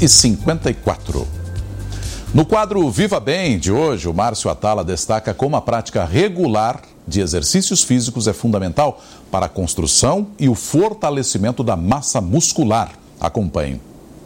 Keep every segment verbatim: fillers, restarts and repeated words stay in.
e cinquenta e quatro. No quadro Viva Bem de hoje, o Márcio Atala destaca como a prática regular de exercícios físicos é fundamental para a construção e o fortalecimento da massa muscular. Acompanhe.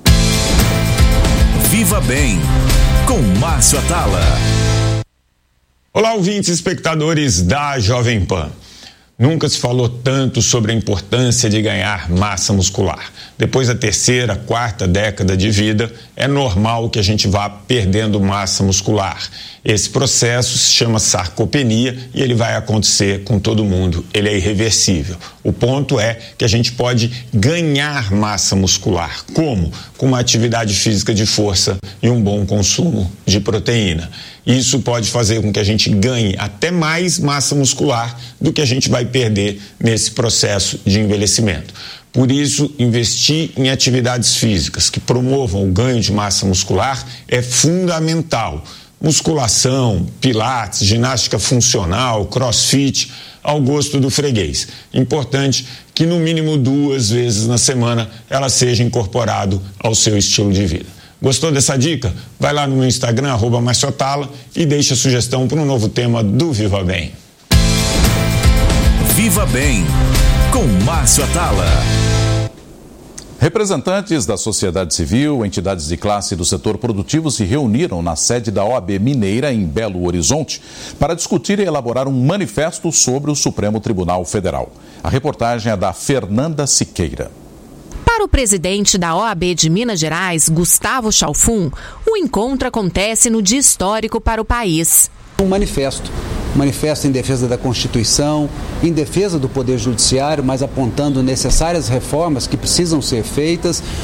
Viva Bem, com Márcio Atala. Olá, ouvintes e espectadores da Jovem Pan. Nunca se falou tanto sobre a importância de ganhar massa muscular. Depois da terceira, quarta década de vida, é normal que a gente vá perdendo massa muscular. Esse processo se chama sarcopenia e ele vai acontecer com todo mundo. Ele é irreversível. O ponto é que a gente pode ganhar massa muscular. Como? Com uma atividade física de força e um bom consumo de proteína. Isso pode fazer com que a gente ganhe até mais massa muscular do que a gente vai perder nesse processo de envelhecimento. Por isso, investir em atividades físicas que promovam o ganho de massa muscular é fundamental. Musculação, pilates, ginástica funcional, crossfit, ao gosto do freguês. Importante que no mínimo duas vezes na semana ela seja incorporado ao seu estilo de vida. Gostou dessa dica? Vai lá no meu Instagram, arroba Márcio Atala, e deixa a sugestão para um novo tema do Viva Bem. Viva Bem, com Márcio Atala. Representantes da sociedade civil, entidades de classe do setor produtivo se reuniram na sede da O A B Mineira, em Belo Horizonte, para discutir e elaborar um manifesto sobre o Supremo Tribunal Federal. A reportagem é da Fernanda Siqueira. Para o presidente da O A B de Minas Gerais, Gustavo Chalfun, o encontro acontece no dia histórico para o país. Um manifesto, um manifesto em defesa da Constituição, em defesa do Poder Judiciário, mas apontando necessárias reformas que precisam ser feitas